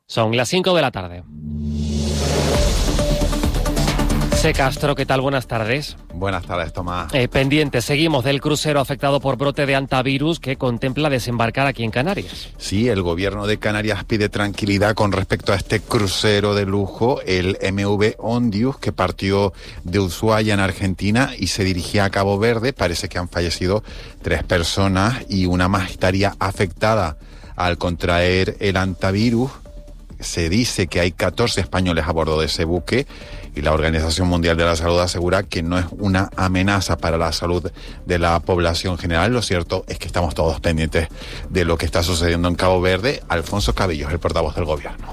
Son las 5 de la tarde. C. Castro, ¿qué tal? Buenas tardes. Buenas tardes, Tomás. Pendientes, seguimos del crucero afectado por brote de hantavirus que contempla desembarcar aquí en Canarias. Sí, el gobierno de Canarias pide tranquilidad con respecto a este crucero de lujo, el MV Ondius, que partió de Ushuaia en Argentina y se dirigía a Cabo Verde. Parece que han fallecido 3 personas y una más estaría afectada al contraer el hantavirus. Se dice que hay 14 españoles a bordo de ese buque y la Organización Mundial de la Salud asegura que no es una amenaza para la salud de la población general. Lo cierto es que estamos todos pendientes de lo que está sucediendo en Cabo Verde. Alfonso Cabello, el portavoz del gobierno.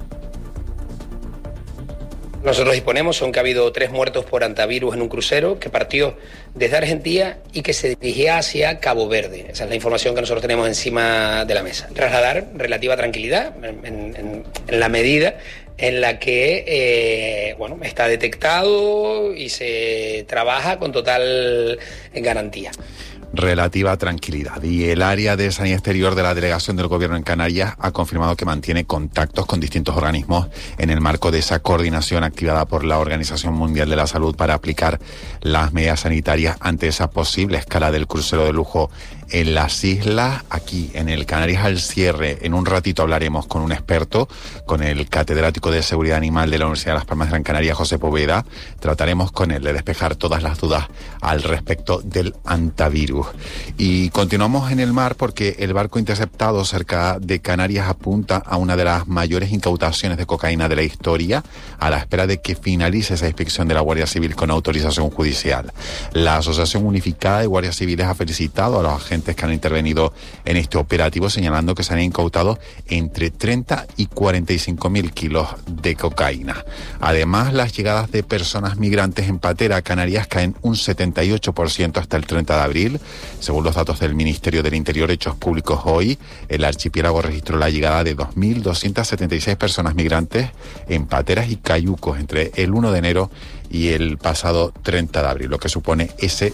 Nosotros disponemos que ha habido 3 muertos por hantavirus en un crucero que partió desde Argentina y que se dirigía hacia Cabo Verde. Esa es la información que nosotros tenemos encima de la mesa. Trasladar relativa tranquilidad en la medida en la que está detectado y se trabaja con total garantía. Relativa tranquilidad. Y el área de sanidad exterior de la delegación del gobierno en Canarias ha confirmado que mantiene contactos con distintos organismos en el marco de esa coordinación activada por la Organización Mundial de la Salud para aplicar las medidas sanitarias ante esa posible escala del crucero de lujo en las islas. Aquí en el Canarias al cierre, en un ratito hablaremos con un experto, con el catedrático de Seguridad Animal de la Universidad de Las Palmas de Gran Canaria, José Poveda. Trataremos con él de despejar todas las dudas al respecto del hantavirus. Y continuamos en el mar porque el barco interceptado cerca de Canarias apunta a una de las mayores incautaciones de cocaína de la historia, a la espera de que finalice esa inspección de la Guardia Civil con autorización judicial. La Asociación Unificada de Guardias Civiles ha felicitado a los agentes que han intervenido en este operativo, señalando que se han incautado entre 30 y 45.000 kilos de cocaína. Además, las llegadas de personas migrantes en patera a Canarias caen un 78% hasta el 30 de abril. Según los datos del Ministerio del Interior hechos públicos hoy, el archipiélago registró la llegada de 2.276 personas migrantes en pateras y cayucos entre el 1 de enero y el pasado 30 de abril, lo que supone ese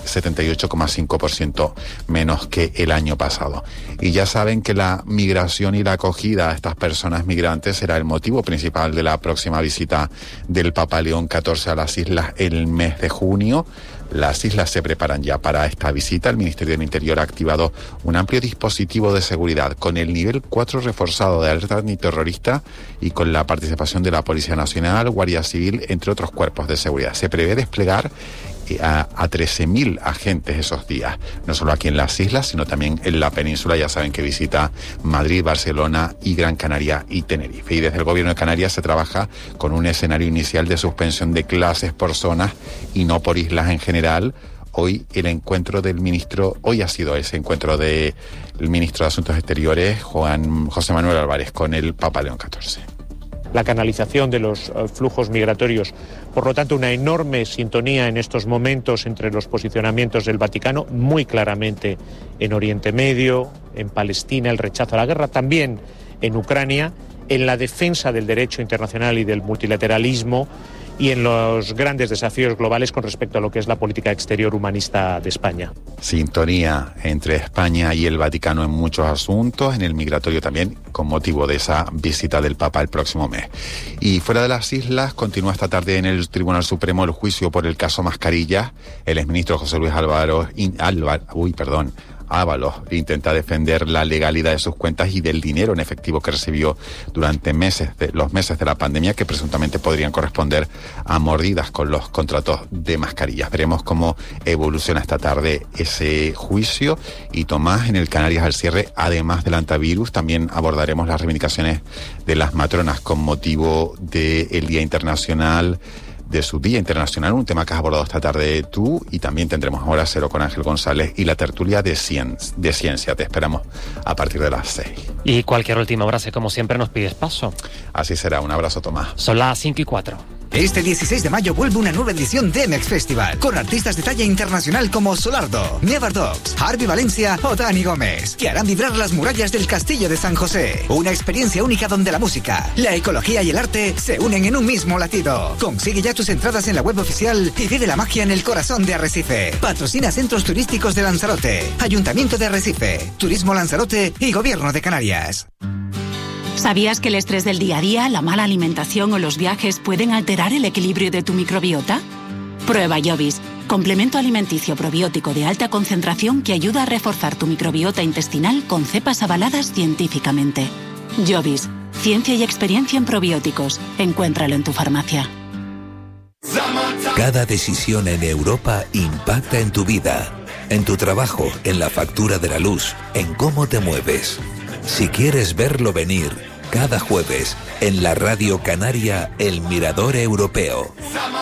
78,5% menos que el año pasado. Y ya saben que la migración y la acogida a estas personas migrantes será el motivo principal de la próxima visita del Papa León XIV a las islas el mes de junio. Las islas se preparan ya para esta visita. El Ministerio del Interior ha activado un amplio dispositivo de seguridad con el nivel 4 reforzado de alerta antiterrorista y con la participación de la Policía Nacional, Guardia Civil, entre otros cuerpos de seguridad. Se prevé desplegar a 13.000 agentes esos días, no solo aquí en las islas, sino también en la península. Ya saben que visita Madrid, Barcelona y Gran Canaria y Tenerife. Y desde el gobierno de Canarias se trabaja con un escenario inicial de suspensión de clases por zonas y no por islas en general. Hoy el encuentro del ministro, hoy ha sido ese encuentro del ministro de Asuntos Exteriores, José Manuel Álvarez, con el Papa León XIV. La canalización de los flujos migratorios, por lo tanto una enorme sintonía en estos momentos entre los posicionamientos del Vaticano, muy claramente en Oriente Medio, en Palestina, el rechazo a la guerra, también en Ucrania, en la defensa del derecho internacional y del multilateralismo y en los grandes desafíos globales con respecto a lo que es la política exterior humanista de España. Sintonía entre España y el Vaticano en muchos asuntos, en el migratorio también, con motivo de esa visita del Papa el próximo mes. Y fuera de las islas, continúa esta tarde en el Tribunal Supremo el juicio por el caso Mascarillas. El exministro José Luis Ábalos intenta defender la legalidad de sus cuentas y del dinero en efectivo que recibió durante los meses de la pandemia, que presuntamente podrían corresponder a mordidas con los contratos de mascarillas. Veremos cómo evoluciona esta tarde ese juicio. Y Tomás, en el Canarias al cierre, además del hantavirus, también abordaremos las reivindicaciones de las matronas con motivo del Día Internacional, de su Día Internacional, un tema que has abordado esta tarde tú, y también tendremos Hora Cero con Ángel González y la tertulia de ciencia. Te esperamos a partir de las 6. Y cualquier última hora, como siempre, nos pides paso. Así será. Un abrazo, Tomás. Son las 5:04. Este 16 de mayo vuelve una nueva edición de MX Festival, con artistas de talla internacional como Solardo, Never Dogs, Harvey Valencia o Dani Gómez, que harán vibrar las murallas del Castillo de San José. Una experiencia única donde la música, la ecología y el arte se unen en un mismo latido. Consigue ya tus entradas en la web oficial y vive la magia en el corazón de Arrecife. Patrocina Centros Turísticos de Lanzarote, Ayuntamiento de Arrecife, Turismo Lanzarote y Gobierno de Canarias. ¿Sabías que el estrés del día a día, la mala alimentación o los viajes pueden alterar el equilibrio de tu microbiota? Prueba Jovis, complemento alimenticio probiótico de alta concentración que ayuda a reforzar tu microbiota intestinal con cepas avaladas científicamente. Jovis, ciencia y experiencia en probióticos. Encuéntralo en tu farmacia. Cada decisión en Europa impacta en tu vida, en tu trabajo, en la factura de la luz, en cómo te mueves. Si quieres verlo venir, cada jueves, en la Radio Canaria, El Mirador Europeo.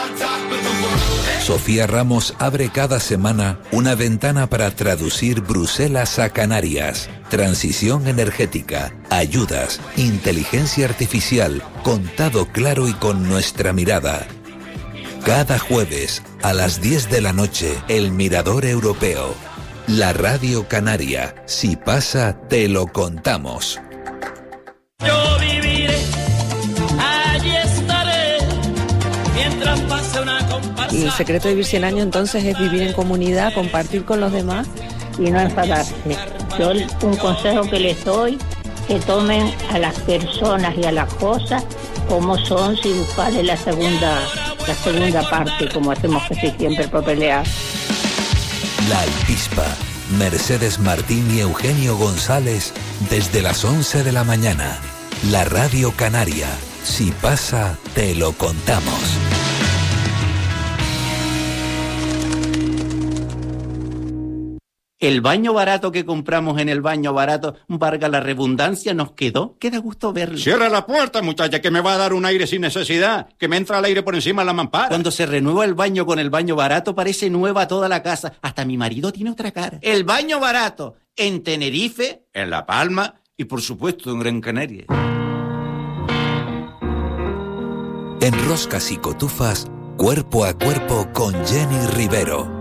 Sofía Ramos abre cada semana una ventana para traducir Bruselas a Canarias. Transición energética, ayudas, inteligencia artificial, contado claro y con nuestra mirada. Cada jueves, a las 10 de la noche, El Mirador Europeo. La Radio Canaria. Si pasa, te lo contamos. Yo viviré, allí estaré, mientras pase una comparsa. Y el secreto de vivir 100 años entonces es vivir en comunidad, compartir con los demás y no enfadarse. Yo un consejo que les doy, que tomen a las personas y a las cosas como son, sin buscarle la segunda parte, como hacemos casi siempre por pelear. La Alpispa, Mercedes Martín y Eugenio González, desde las 11 de la mañana. La Radio Canaria. Si pasa, te lo contamos. El baño barato que compramos en el baño barato, valga la redundancia, nos quedó. Queda gusto verlo. Cierra la puerta, muchacha, que me va a dar un aire sin necesidad, que me entra el aire por encima de la mampara. Cuando se renueva el baño con el baño barato, parece nueva toda la casa. Hasta mi marido tiene otra cara. El baño barato, en Tenerife, en La Palma y por supuesto en Gran Canaria. En Roscas y Cotufas, Cuerpo a Cuerpo con Jenny Rivero.